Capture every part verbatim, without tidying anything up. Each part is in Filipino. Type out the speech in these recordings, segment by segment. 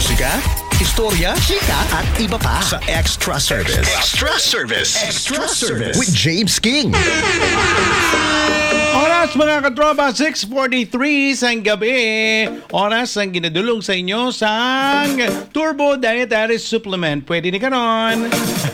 Musika, istorya, chika at iba pa sa Extra Service. Extra Service. Extra Service with James King. Oras mga katropa, six forty-three sang gabi. Oras ang ginadulong sa inyo sang Turbo Dietary Supplement. Pwede ni kanon.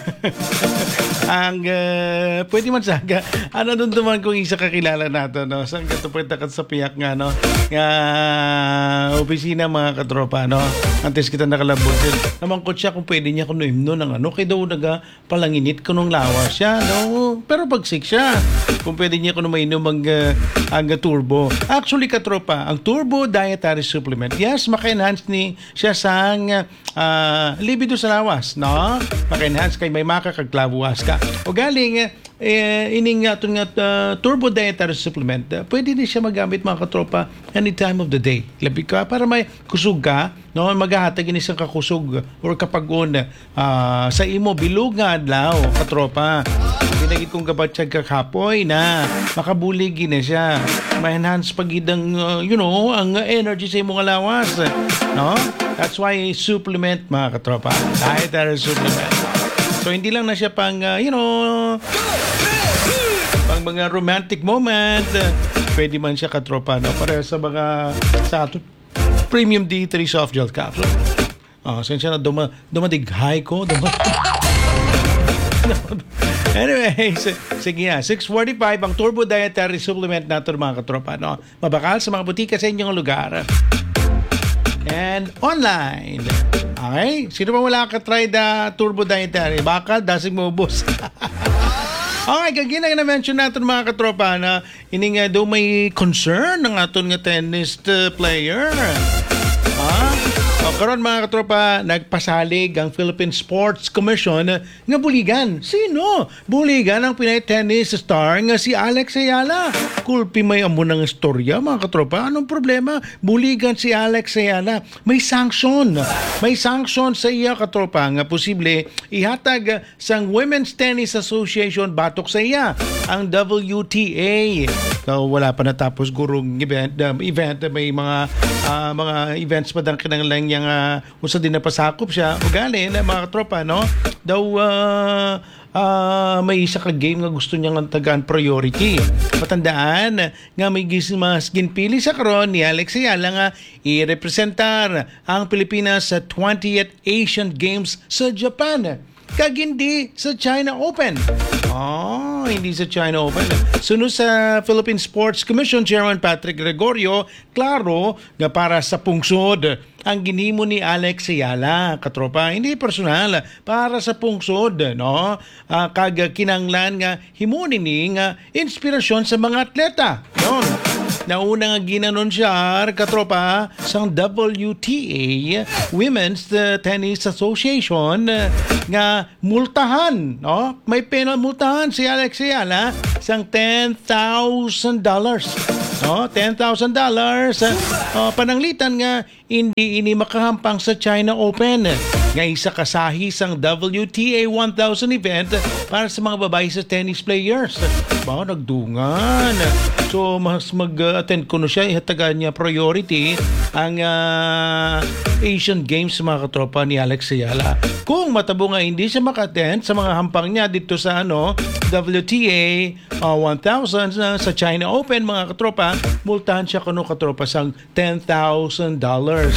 Ang uh, pwede man saga ano doon naman kung isa kakilala nato no sang katupad sa piyak nga no nga opisina mga katropa no antes kita nakalabot din naman ko siya kung pwede niya kuno himno ng ano kay daw naga palanginit kunong lawas siya no pero pagsik siya kung pwede niya kuno mainom ang uh, ang turbo actually katropa ang Turbo Dietary Supplement yes maka-enhance ni siya sang uh, libido sa lawas no maka-enhance kay may makakaglawas ka o galing eh, ining atong uh, Turbo Dietary Supplement uh, pwede din siya magamit mga katropa any time of the day labi ka para may kusog ka no maghahatag ini sa kakusog or kapag-on uh, sa imo bilog nga adlaw katropa pinagit kong kabatsag kakapoy na makabulig na siya ma-enhance pagidang uh, you know ang energy sa imong lawas no that's why supplement mga katropa dietary supplement. So hindi lang na siya pang uh, you know pang mga romantic moment. Pwede man siya katropa no para sa mga sa ato premium D three soft gel capsule. Ah, uh, sensya na duma dumadighay ko. Duma Anyway, sige nga, six forty-five ang Turbo Dietary Supplement nato mga katropa no. Mabakal sa mga butika sa inyong lugar. And online. Okay? Sino ba wala ka-try the Turbo Dietary? Baka, dasig mo ubos. Okay, kagina na mention natin mga katropa na ining uh, daw may concern ng aton nga tennis uh, player. Ha? O karon mga katropa, nagpasalig ang Philippine Sports Commission nga buligan. Sino? Buligan ang Pinay tennis star nga si Alex Ayala. Kulpi may amo ng istorya mga katropa. Anong problema? Buligan si Alex Ayala. May sanction. May sanction sa iya katropa nga posible ihatag sang Women's Tennis Association batok sa iya ang W T A. So, wala pa natapos gurong event, um, event may mga uh, mga events pa dang kinanglang yang uh, usa din na pasakop siya ugali na mga katropa no daw uh, uh, may isa ka game nga gusto niyang tagaan priority matandaan nga may mas ginpili sa karon ni Alex Ayala nga i-representar ang Pilipinas sa twentieth Asian Games sa Japan kag hindi sa China Open. Oh, hindi sa China Open. Sunod sa Philippine Sports Commission Chairman Patrick Gregorio, klaro nga para sa pungsod ang ginimo ni Alex Ayala, katropa, hindi personal, para sa pungsod, no? Uh, kag kinanglan nga himunin ni nga inspirasyon sa mga atleta. Yon. Nauna nga ginanon siya, katropa, sa W T A, Women's Tennis Association, nga multahan, no? May penal multahan si Alex Ayala sang ten thousand dollars. No, ten thousand dollars. Uh, pananglitan nga hindi ini makahampang sa China Open. Nga isa kasahi sang W T A one thousand event para sa mga babae sa tennis players. Ba, nagdungan. So, mas mag-attend ko no siya, ihatagan niya priority ang uh, Asian Games mga katropa ni Alex Ayala. Kung matabo nga hindi siya maka-attend sa mga hampang niya dito sa ano W T A uh, one thousand uh, sa China Open mga katropa, multahan siya kuno katropa sang ten thousand dollars.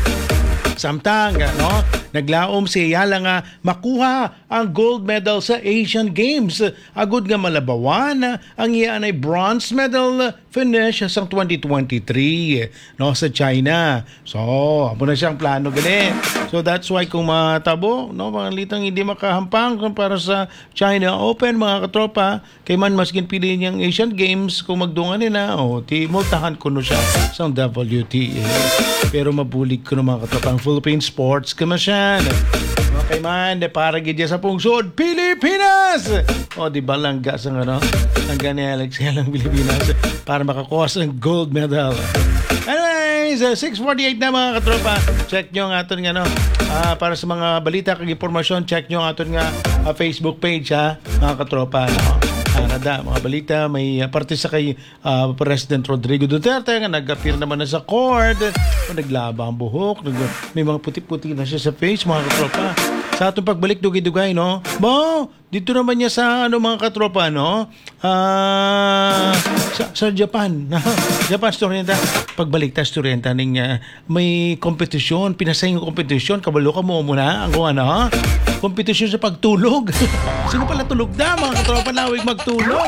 Samtang, no? Naglaom si Ayala nga makuha ang gold medal sa Asian Games. Agud nga malabawan ang iyan ay bronze medal finish sa twenty twenty-three no sa China. So, amo na siyang plano gani. So that's why kung matabo, no, mga litang hindi makahampang para sa China Open mga katropa, kay man mas ginpili niyang Asian Games kung magdungan nila, o ti multahan kuno siya sa W T A. Pero mabulig ko ng mga katropa ang Philippine Sports Commission. Okay man, de para gidya sa pungsod, Pilipinas! O, di ba langga sa ano? Langga ni Alex Ayala ng Pilipinas para makakuha sa gold medal. Anyways, uh, six forty-eight na mga katropa. Check nyo ang aton nga, no? Uh, para sa mga balita kag impormasyon, check nyo ang aton nga uh, Facebook page, ha? Mga katropa, no? Uh, Canada. Mga balita, may uh, parte sa kay uh, President Rodrigo Duterte nga nag-appear naman na sa court. Naglaba ang buhok. Nag, may mga puti-puti na siya sa face, mga katropa. Sa atong pagbalik dugay-dugay, no? Bo, dito naman niya sa ano mga katropa, no? Ah, sa, sa Japan. Japan Storienta. Pagbalik ta Storienta ning uh, may kompetisyon, pinasay yung kompetisyon, kabalo ka mo muna ang kung ano, kompetisyon sa pagtulog. Sino pala tulog na mga katropa lawig magtulog?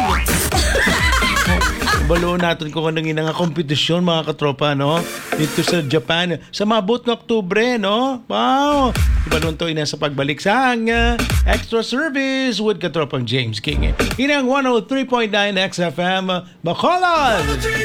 Balo natin kung anong nga kompetisyon mga katropa, no? Dito sa Japan. Sa mabot ng Oktubre, no? Wow! Ibalon to ina sa pagbalik sa ang uh, extra service with katropang James King. Inang one oh three point nine X F M, Bacolod!